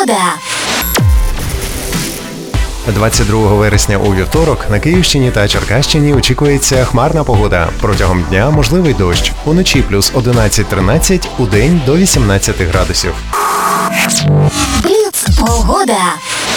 Погода. 22 вересня у вівторок на Київщині та Черкащині очікується хмарна погода. Протягом дня можливий дощ. Уночі плюс 11-13, удень до 18 градусів. Бліц. Погода.